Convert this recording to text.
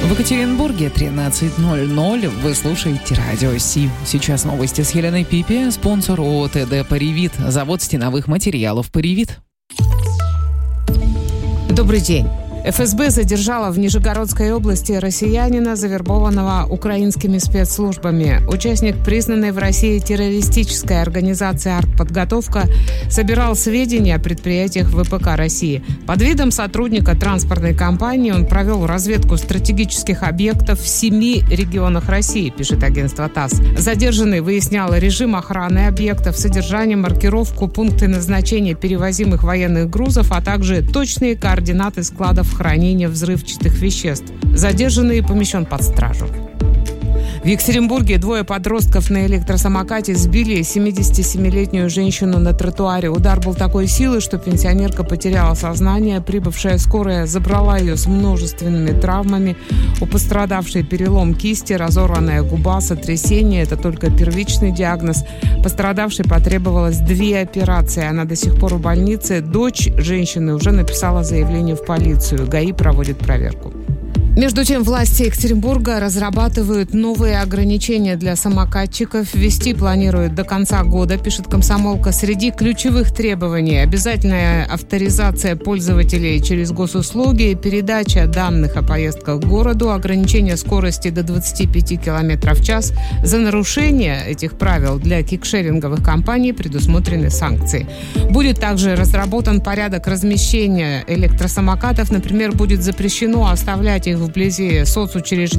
В Екатеринбурге 13:00. Вы слушаете Радио Си. Сейчас новости с Еленой Пипи. Спонсор ООО ТД «Паривит». Завод стеновых материалов «Паривит». Добрый день. ФСБ задержала в Нижегородской области россиянина, завербованного украинскими спецслужбами. Участник признанной в России террористической организации «Артподготовка» собирал сведения о предприятиях ВПК России. Под видом сотрудника транспортной компании он провел разведку стратегических объектов в 7 регионах России, пишет агентство ТАСС. Задержанный выяснял режим охраны объектов, содержание, маркировку, пункты назначения перевозимых военных грузов, а также точные координаты складов хранения взрывчатых веществ. Задержанный помещен под стражу. В Екатеринбурге 2 подростков на электросамокате сбили 77-летнюю женщину на тротуаре. Удар был такой силы, что пенсионерка потеряла сознание. Прибывшая скорая забрала ее с множественными травмами. У пострадавшей перелом кисти, разорванная губа, сотрясение. Это только первичный диагноз. Пострадавшей потребовалось 2 операции. Она до сих пор в больнице. Дочь женщины уже написала заявление в полицию. ГАИ проводит проверку. Между тем, власти Екатеринбурга разрабатывают новые ограничения для самокатчиков. Ввести планируют до конца года, пишет «Комсомолка». Среди ключевых требований – обязательная авторизация пользователей через госуслуги, передача данных о поездках к городу, ограничение скорости до 25 км в час. За нарушение этих правил для кикшеринговых компаний предусмотрены санкции. Будет также разработан порядок размещения электросамокатов. Например, будет запрещено оставлять их вблизи соцучреждений